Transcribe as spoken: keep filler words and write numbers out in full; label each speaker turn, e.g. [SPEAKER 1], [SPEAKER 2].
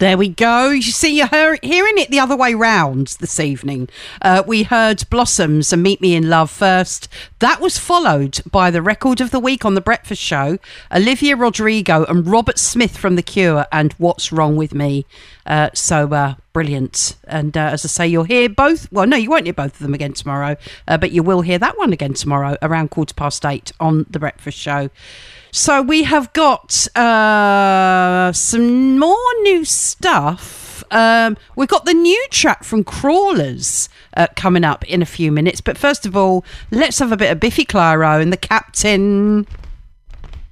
[SPEAKER 1] There we go. You see, you're hear- hearing it the other way round this evening. Uh, we heard Blossoms and Meet Me in Love first. That was followed by the record of the week on The Breakfast Show, Olivia Rodrigo and Robert Smith from The Cure and What's Wrong With Me. Uh, so uh, brilliant. And uh, as I say, you'll hear both. Well, no, you won't hear both of them again tomorrow, uh, but you will hear that one again tomorrow around quarter past eight on The Breakfast Show. So we have got uh, some more new stuff. Um, we've got the new track from Crawlers uh, coming up in a few minutes. But first of all, let's have a bit of Biffy Clyro and the Captain.